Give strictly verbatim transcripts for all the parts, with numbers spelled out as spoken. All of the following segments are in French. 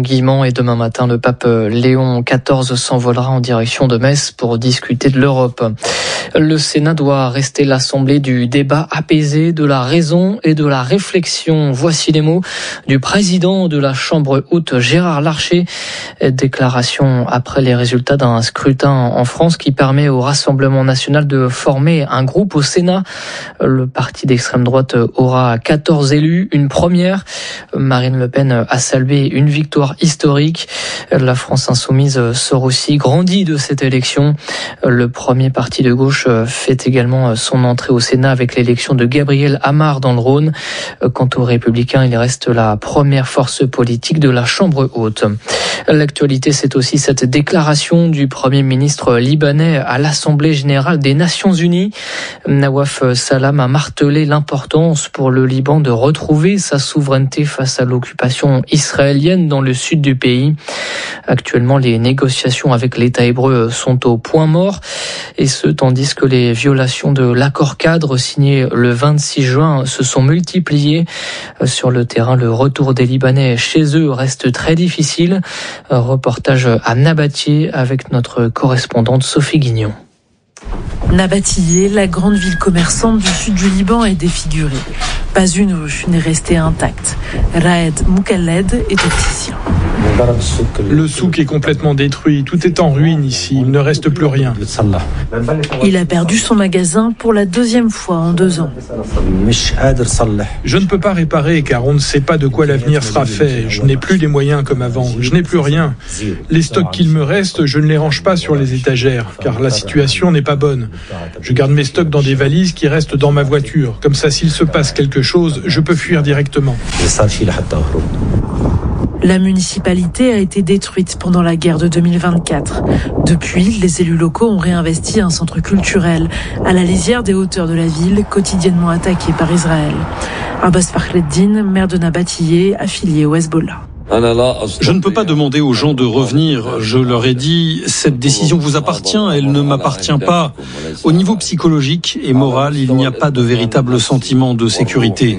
Guillemant et demain matin, le pape Léon quatorze s'envolera en direction de Metz pour discuter de l'Europe. Le Sénat doit rester l'assemblée du débat apaisé, de la raison et de la réflexion. Voici les mots du président de la Chambre haute, Gérard Larcher. Déclaration après les résultats d'un scrutin en France qui permet au Rassemblement national de former un groupe au Sénat. Le parti d'extrême droite aura quatorze élus, une première. Marine Le Pen a salué une victoire historique. La France insoumise sort aussi grandie de cette élection. Le premier parti de gauche fait également son entrée au Sénat avec l'élection de Gabriel Amar dans le Rhône. Quant aux Républicains, il reste la première force politique de la Chambre haute. L'actualité, c'est aussi cette déclaration du Premier ministre libanais à l'Assemblée générale des Nations unies. Nawaf Salam a martelé l'importance pour le Liban de retrouver sa souveraineté face à l'occupation israélienne dans le sud du pays. Actuellement, les négociations avec l'État hébreu sont au point mort, et ce, tandis que les violations de l'accord cadre signé le vingt-six juin se sont multipliées. Sur le terrain, le retour des Libanais chez eux reste très difficile. Reportage à Nabatiyé avec notre correspondante Sophie Guignon. Nabatiyé, la grande ville commerçante du sud du Liban, est défigurée. Pas une rue n'est restée intacte. Raed Moukalled est opticien. Le souk est complètement détruit, tout est en ruine ici, il ne reste plus rien. Il a perdu son magasin pour la deuxième fois en deux ans. Je ne peux pas réparer car on ne sait pas de quoi l'avenir sera fait. Je n'ai plus les moyens comme avant, je n'ai plus rien. Les stocks qu'il me reste, je ne les range pas sur les étagères car la situation n'est pas bonne. Je garde mes stocks dans des valises qui restent dans ma voiture. Comme ça, s'il se passe quelque chose, je peux fuir directement. La municipalité a été détruite pendant la guerre de deux mille vingt-quatre. Depuis, les élus locaux ont réinvesti un centre culturel à la lisière des hauteurs de la ville, quotidiennement attaquée par Israël. Abbas Fakhreddin, maire de Nabatiyé, affilié au Hezbollah. Je ne peux pas demander aux gens de revenir. Je leur ai dit, cette décision vous appartient, elle ne m'appartient pas. Au niveau psychologique et moral, il n'y a pas de véritable sentiment de sécurité.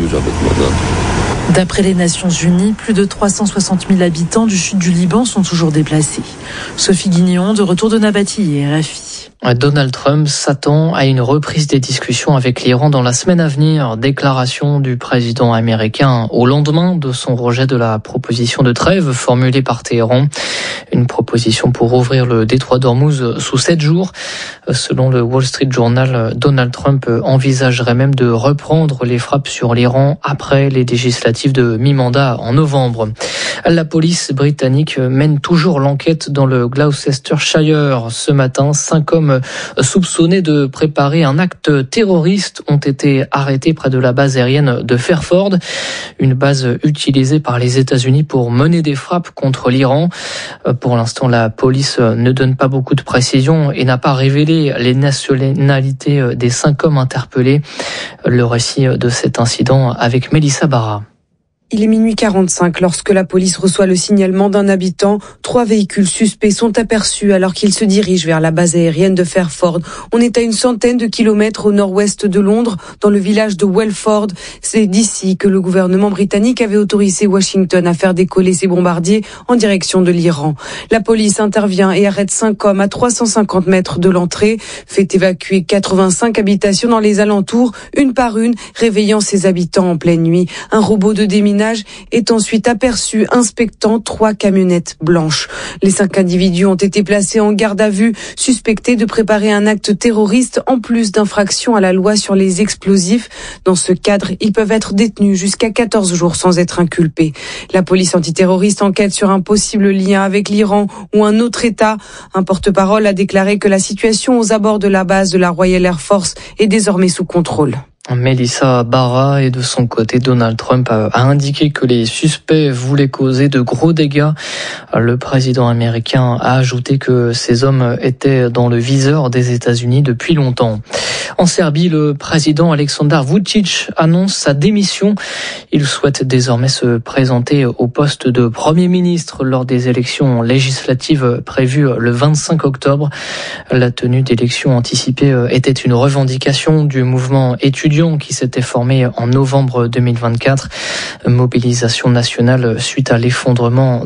D'après les Nations Unies, plus de trois cent soixante mille habitants du sud du Liban sont toujours déplacés. Sophie Guignon, de retour de Nabatiyé, R F I. Donald Trump s'attend à une reprise des discussions avec l'Iran dans la semaine à venir. Déclaration du président américain au lendemain de son rejet de la proposition de trêve formulée par Téhéran. Une proposition pour ouvrir le détroit d'Ormuz sous sept jours. Selon le Wall Street Journal, Donald Trump envisagerait même de reprendre les frappes sur l'Iran après les législatives de mi-mandat en novembre. La police britannique mène toujours l'enquête dans le Gloucestershire. Ce matin, cinq hommes soupçonnés de préparer un acte terroriste ont été arrêtés près de la base aérienne de Fairford, une base utilisée par les États-Unis pour mener des frappes contre l'Iran. Pour l'instant, la police ne donne pas beaucoup de précisions et n'a pas révélé les nationalités des cinq hommes interpellés. Le récit de cet incident avec Mélissa Barra. Il est minuit quarante-cinq lorsque la police reçoit le signalement d'un habitant. Trois véhicules suspects sont aperçus alors qu'ils se dirigent vers la base aérienne de Fairford. On est à une centaine de kilomètres au nord-ouest de Londres, dans le village de Welford. C'est d'ici que le gouvernement britannique avait autorisé Washington à faire décoller ses bombardiers en direction de l'Iran. La police intervient et arrête cinq hommes à trois cent cinquante mètres de l'entrée, fait évacuer quatre-vingt-cinq habitations dans les alentours, une par une, réveillant ses habitants en pleine nuit. Un robot de déminage est ensuite aperçu inspectant trois camionnettes blanches. Les cinq individus ont été placés en garde à vue, suspectés de préparer un acte terroriste en plus d'infractions à la loi sur les explosifs. Dans ce cadre, ils peuvent être détenus jusqu'à quatorze jours sans être inculpés. La police antiterroriste enquête sur un possible lien avec l'Iran ou un autre État. Un porte-parole a déclaré que la situation aux abords de la base de la Royal Air Force est désormais sous contrôle. Mélissa Barra, et de son côté, Donald Trump a indiqué que les suspects voulaient causer de gros dégâts. Le président américain a ajouté que ces hommes étaient dans le viseur des États-Unis depuis longtemps. En Serbie, le président Aleksandar Vučić annonce sa démission. Il souhaite désormais se présenter au poste de Premier ministre lors des élections législatives prévues le vingt-cinq octobre. La tenue d'élections anticipées était une revendication du mouvement étudiant qui s'était formé en novembre deux mille vingt-quatre. Mobilisation nationale suite à l'effondrement